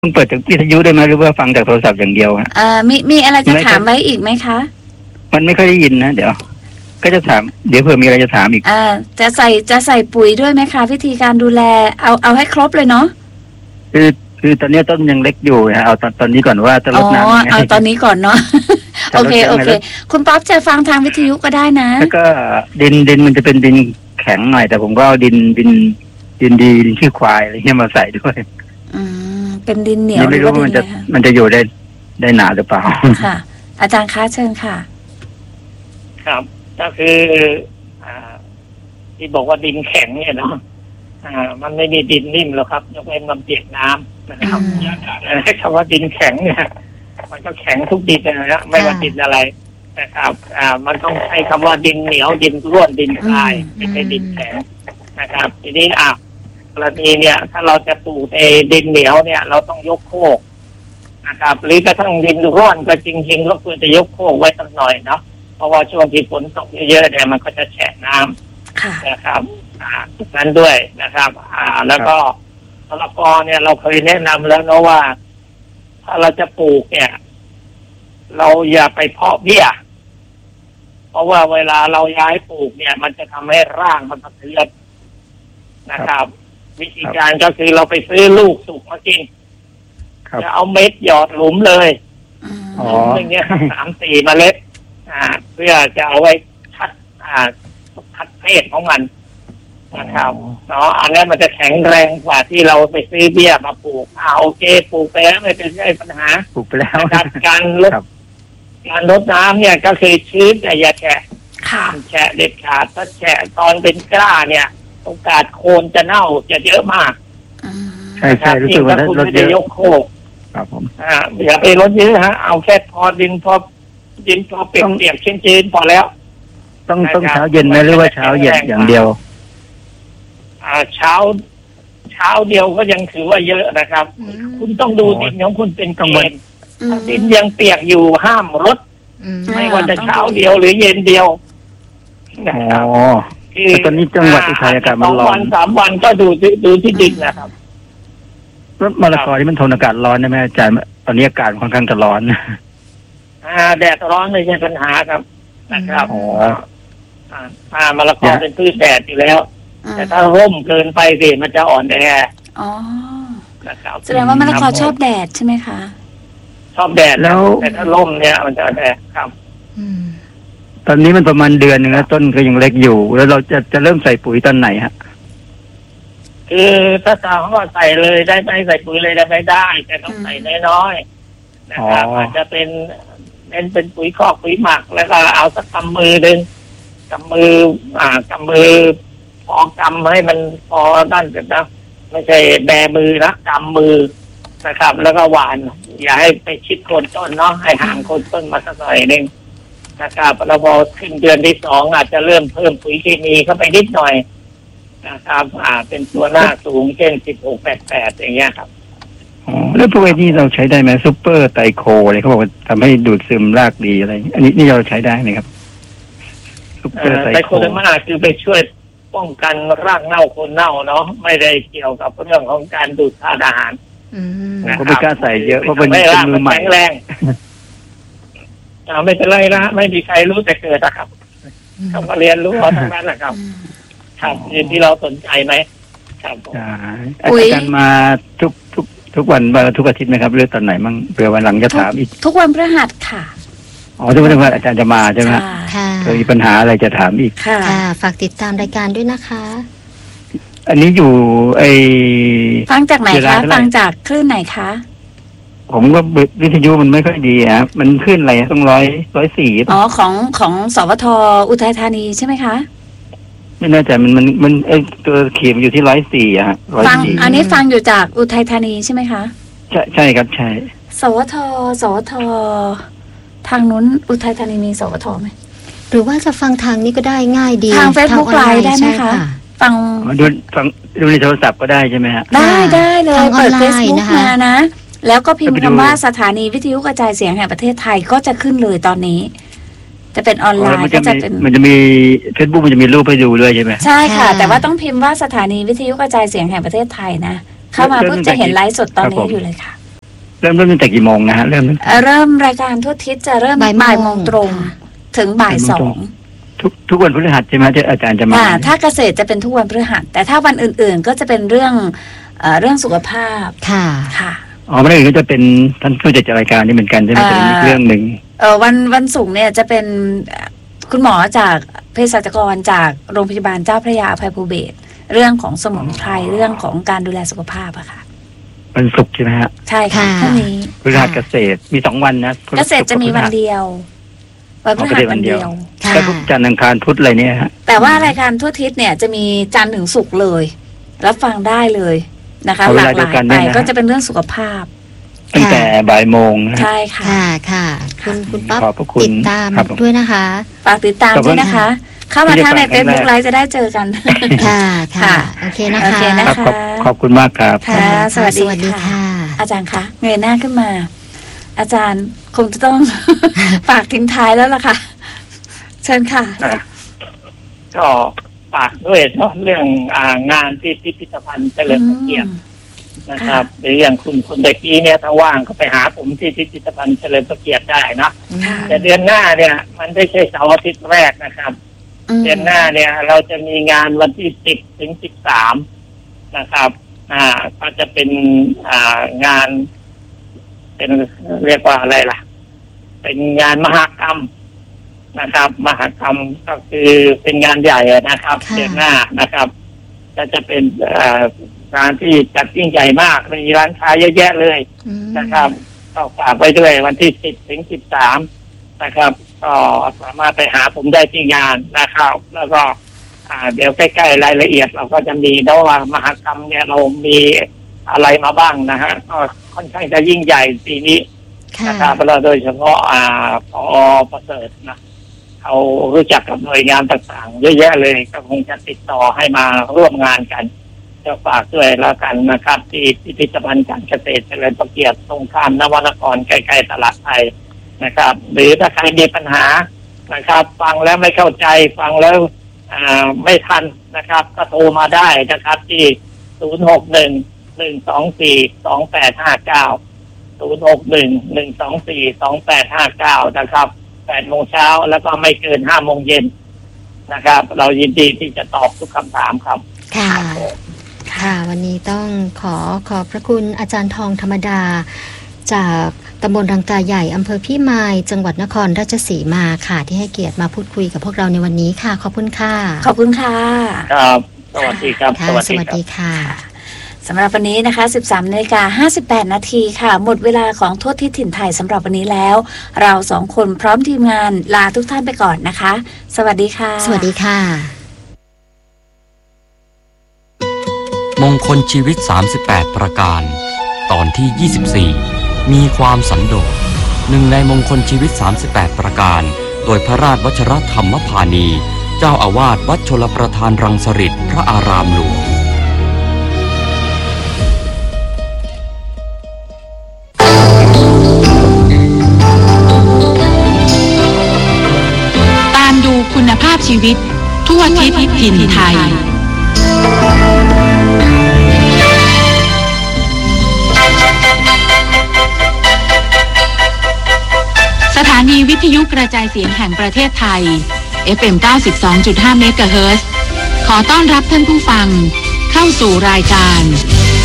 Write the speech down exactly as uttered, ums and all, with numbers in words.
ต้องเปิดจากวิทยุได้ไหมหรือว่าฟังจากโทรศัพท์อย่างเดียวฮะเอ่อมีมีอะไรจะถามไว้อีกไหมคะมันไม่ค่อยได้ยินนะเดี๋ยวก็จะถามเดี๋ยวเผื่อมีอะไรจะถามอีกอ่าจะใส่จะใส่ปุ๋ยด้วยไหมคะวิธีการดูแลเอาเอาให้ครบเลยเนาะคือคือตอนนี้ต้นยังเล็กอยู่นะเอาตอนตอนนี้ก่อนว่าจะลอ๋อดน้ำยังไงเอาตอนนี้ก่อนเนาะ โอเคโอเคคุณป๊อปจะฟังทางวิทยุก็ได้นะแล้วก็ดินดินมันจะเป็นดินแข็งหน่อยแต่ผมก็เอาดินดินดินดีดินขี้ควายอะไรเงี้ยมาใส่ด้วยอืมเป็นดินเหนียวไม่รู้ว่ามันจะมันจะอยู่ได้ได้หนาหรือเปล่าค่ะอาจารย์คะเชิญค่ะครับก็คืออ่าที่บอกว่าดินแข็งเนี่ยเนาะอ่ามันไม่มีดินนิ่มหรอกครับยกเว้นมันเปียกน้ำนะครับคำว่าดินแข็งเนี่ยมันก็แข็งทุกดินนะฮะไม่ว่าดินอะไรนะครับอ่ามันต้องใช้คำว่าดินเหนียวดินร่วนดินทรายไม่ใช่ดินแข็งนะครับทีนี้อ่ะกรณีเนี่ยถ้าเราจะปลูกในดินเหนียวเนี่ย เราต้องยกโคกนะครับหรือกระทั่งดินร่วนก็จริงๆก็ควรจะยกโคกไว้สักหน่อยเนาะเพราะว่าช่วงที่ฝนตกเยอะๆเนี่ยมันก็จะแฉะน้ำนะครับอ่าทุกนั้นด้วยนะครับ อ่า แล้วก็มะละกอเนี่ยเราเคยแนะนำแล้วเนาะว่าถ้าเราจะปลูกเนี่ยเราอย่าไปเพาะเบี้ยเพราะว่าเวลาเราย้ายปลูกเนี่ย มันจะทำให้ร่างมันสะเทือนนะครับวิธีการก็คือเราไปซื้อลูกสุกมากินจะเอาเม็ดหยอดหลุมเลยอ๋ออย่างเงี้ยสามสี่เมล็ดอ่าเพื่อจะเอาไว้คัดอ่าคัดเพศของมันนะครับเนาะอันนี้มันจะแข็งแรงกว่าที่เราไปซื้อเบี้ยมาปลูกอ่าโอเคปลูกไปแล้วไม่เป็นไรปัญหาปลูกไปแล้วการลดการลดน้ำเนี่ยก็คือชื้นแต่อย่าแฉะข้ามแฉะเด็ดขาดถ้าแฉะตอนเป็นกล้าเนี่ยโอกาสโคนจะเน่าจะเยอะมากใช่ใช่รู้สึกว่าถ้าคุณไม่ได้ยกโคกครับผมอ่าอย่าไปลดเยอะฮะเอาแค่พอดินพอดินพอเปียกเปียกชื้นๆพอแล้วต้องต้องเช้าเย็นไหมหรือว่าเช้าเย็นอย่างเดียวอ่าเช้าเช้าเดียวก็ยังถือว่าเยอะนะครับคุณต้องดูดินของคุณเป็นเกณฑ์ถ้าดินยังเปียกอยู่ห้ามรดไม่ว่าจะเช้าเดียวหรือเย็นเดียวนะครับคือตอนนี้จังหวัดอุทัยอากาศมันร้อนสามวันก็ดูดูที่ดินนะครับแล้วมะละกอที่มันทนอากาศร้อนได้ไหมอาจารย์ตอนนี้อากาศค่อนข้างจะร้อนอ่าแดดร้อนไม่ใช่ปัญหาครับนะครับอ๋ออ่ามะละกอเป็นพืชแดดอยู่แล้วแต่ถ้าร่มเกินไปสิมันจะอ่อนแออ๋อแสดงว่ามะละกอชอบแดดใช่ไหมคะชอบแดดแล้วแต่ถ้าร่มเนี่ยมันจะแดดครับตอนนี้มันประมาณเดือนหนึ่งแล้วต้นก็ยังเล็กอยู่แล้วเราจะจะเริ่มใส่ปุ๋ยตอนไหนฮะคือถ้าถามว่าใส่เลยได้ไหมใส่ปุ๋ยเลยได้ไหมได้แต่ต้องใส่น้อยๆนะครับอาจจะเป็นเป็นเป็นปุ๋ยคอกปุ๋ยหมักแล้วก็เอาสักกำมือหนึ่งกำมืออ่ากำมือพอกำให้มันพอด้านกันนะไม่ใช่แบมือนะกำมือนะครับ แล้วก็หวานอย่าให้ไปชิดโคนต้นเนาะให้ห่างโคนต้นมาสักหน่อยนึงนะครับแล้วพอขึ้นเดือนที่สองอาจจะเริ่มเพิ่มปุ๋ยเคมีเข้าไปนิดหน่อยนะครับอ่าเป็นตัวหน้าสูงเช่นสิบหกแปดแปดอย่างเงี้ยครับอ๋อแล้วพวกนี้เราใช้ได้ไหมซุปเปอร์ไตโคอะไรเขาบอกว่าทำให้ดูดซึมรากดีอะไรอันนี้นี่เราใช้ได้ไหมครับซุปเปอร์ไตโคเดอร์มาคือไปช่วยป้องกันรากเน่าโคนเน่าเนาะไม่ได้เกี่ยวกับเรื่องของการดูดธาตุอาหารผมไม่กล้าใส่เยอะเพราะเป็นมือใหม่แข็งแรงอ่าไม่เป็นไรนะไม่มีใครรู้แต่เกิดนะครับเขาก็เรียนรู้เอาทั้งนั้นแหละครับครับที่เราสนใจไหมครับอาจารย์มาทุกทุกทุกวันทุกอาทิตย์ไหมครับหรือตอนไหนมั่งเผื่อวันหลังจะถามอีกทุกวันพฤหัสค่ะอ๋อทุกวันพฤหัสอาจารย์จะมาใช่ไหมค่ะเผื่อมีปัญหาอะไรจะถามอีกค่ะฝากติดตามรายการด้วยนะคะอันนี้อยู่ไอฟังจากไหนคะฟังจากคลื่นไหนคะผมก็วิทยุมันไม่ค่อยดีครับมันขึ้นอะไรต้องร้อยร้อยสี่อ๋อของของสวทอุทัยธานีใช่ไหมคะไม่แน่ใจมันมันมันไอตัวเขียนอยู่ที่ร้อยสี่อะฮะฟังอันนี้ฟังอยู่จากอุทัยธานีใช่ไหมคะใช่ใช่ครับใช่สวทสวททางนู้นอุทัยธานีมีสวทไหมหรือว่าจะฟังทางนี้ก็ได้ง่ายดีทางเฟซบุ๊กไลน์ได้ไหมคะฟังดูฟังดูในโทรศัพท์ก็ได้ใช่ไหมฮะได้ได้เลยเปิดเฟซบุ๊กมานะแล้วก็พิมพ์คำว่าสถานีวิทยุกระจายเสียงแห่งประเทศไทยก็จะขึ้นเลยตอนนี้จะเป็นออนไลน์ก็จะเป็นมันจะมีเฟซบุ๊กมันจะมีรูปให้ดูด้วยใช่ไหมใช่ค่ะแต่ว่าต้องพิมพ์ว่าสถานีวิทยุกระจายเสียงแห่งประเทศไทยนะเข้ามาเพิ่งจะเห็นไลฟ์สดตอนนี้อยู่เลยค่ะเริ่มเริ่มตั้งแต่กี่โมงนะฮะเริ่มเอ่อเริ่มรายการทั่วทิศจะเริ่มบ่ายโมงบ่ายโมงตรง ถึงบ่ายสองทุกทุกวันพฤหัสใช่ไหมที่อาจารย์จะมาอ่าถ้าเกษตรจะเป็นทุกวันพฤหัสแต่ถ้าวันอื่นๆก็จะเป็นเรื่องเอ่อเรื่องสุขภาพค่ะค่ะอ๋อไม่ได้ก็จะเป็นท่านผู้จัดรายการนี่เหมือนกันใช่ไหมแต่เป็นอีกเรื่องหนึ่งเออวันวันศุกร์เนี่ยจะเป็นคุณหมอจากเภสัชกรจากโรงพยาบาลเจ้าพระยาอภัยภูเบศรเรื่องของสมุนไพรเรื่องของการดูแลสุขภาพอะค่ะวันศุกร์ใช่ไหมฮะใช่ค่ะพรุ่งนี้พฤหัสเกษตรมีสองวันนะเกษตรจะมีวันเดียววันพฤหัสวันเดียวค่ะแล้วพุธจันทร์อังคารพุธอะไรเนี่ยฮะแต่ว่ารายการทั่วทิศเนี่ยจะมีจันทร์ถึงศุกร์เลยรับฟังได้เลยนะคะหลากหลายไปก็จะเป็นเรื่องสุขภาพตั้งแต่บ่ายโมงนะใช่ค่ะค่ะค่ะคุณคุณป๊อปขอบพระคุณติดตามครับผมด้วยนะคะฝากติดตามด้วยนะคะ เข้ามาทางในเฟซบุ๊กไลฟ์จะได้เจอกันค่ะค่ะโอเคนะโอคะเคนะครับคะขอบขอบคุณมากครับค่ะสวัสดีสวัสดีค่ะค่ะอาจารย์คะเงยหน้าขึ้นมา อาจารย์คงจะต้อง ฝากทิ้งท้ายแล้วล่ะค่ะ เชิญค่ะก็ฝากด้วยเนาะเรื่องอ่างานที่พิพิธภัณฑ์เฉลิมพระเกียรตินะครับหรืออย่างคุณคนเด็กนี้เนี่ยถ้าว่างก็ไปหาผมที่พิพิธภัณฑ์เฉลิมพระเกียรติได้นะค่ะแต่เดือนหน้าเนี่ย มันไม่ใช่เสาร์อาทิตย์แรกนะครับ เดือนหน้าเนี่ย เราจะมีงานวันที่สิบถึงสิบสามนะครับ อ่า ก็จะเป็นอ่างาน เป็นเรียกว่าอะไรล่ะ เป็นงานมหกรรมนะครับ มหกรรมก็คือเป็นงานใหญ่นะครับค่ะเดือนหน้านะครับก็จะเป็นอ่างานที่จัดยิ่งใหญ่มากมีร้านค้าเยอะแยะเลยอืมนะครับก็ฝากไว้ด้วยวันที่สิบถึงสิบสามนะครับก็สามารถไปหาผมได้ที่งานนะครับ แล้วก็ อ่า เดี๋ยวใกล้ๆรายละเอียดเราก็จะมีนะว่ามหกรรมเนี่ยเรามีอะไรมาบ้างนะฮะก็ค่อนข้างจะยิ่งใหญ่ปีนี้ค่ะนะครับแล้วโดยเฉพาะอ่าพอประเสริฐนะเขารู้จักกับหน่วยงานต่างๆเยอะแยะเลยก็คงจะติดต่อให้มาร่วมงานกันจะฝากด้วยแล้วกันนะครับ ที่พิพิธภัณฑ์การเกษตรเฉลิมพระเกียรติตรงข้ามนวนครใกล้ๆตลาดไทยนะครับ หรือถ้าใครมีปัญหานะครับ ฟังแล้วไม่เข้าใจฟังแล้วอ่าไม่ทันนะครับ ก็โทรมาได้นะครับที่ศูนย์ หก หนึ่ง หนึ่ง สอง สี่ สอง แปด ห้า เก้า ศูนย์ หก หนึ่ง หนึ่ง สอง สี่ สอง แปด ห้า เก้านะครับแปดโมงเช้าแล้วก็ไม่เกินห้าโมงเย็นนะครับ เรายินดีที่จะตอบทุกคำถามครับค่ะ ค่ะ วันนี้ต้องขอขอบพระคุณอาจารย์ทองธรรมดา จากตำบลรังกาใหญ่อำเภอพิมายจังหวัดนครราชสีมาค่ะ ที่ให้เกียรติมาพูดคุยกับพวกเราในวันนี้ค่ะ ขอบคุณค่ะขอบคุณค่ะครับ สวัสดีครับค่ะ สวัสดีค่ะสำหรับวันนี้นะคะ สิบสามนาฬิกาห้าสิบแปดนาทีค่ะ หมดเวลาของทั่วทิศถิ่นไทยสำหรับวันนี้แล้ว เราสองคนพร้อมทีมงานลาทุกท่านไปก่อนนะคะ สวัสดีค่ะสวัสดีค่ะมงคลชีวิตสามสิบแปดประการ ตอนที่ยี่สิบสี่มีความสันโดษหนึ่งในมงคลชีวิตสามสิบแปดประการ โดยพระราชวชรธรรมพานี เจ้าอาวาสวัดชลประทานรังสฤษฎ์พระอารามหลวงตามดูคุณภาพชีวิตทั่วทิศถิ่นไทยสถานีวิทยุกระจายเสียงแห่งประเทศไทย เอฟ เอ็ม เก้าสิบสองจุดห้า เมกะเฮิรตซ์ ขอต้อนรับท่านผู้ฟังเข้าสู่รายการ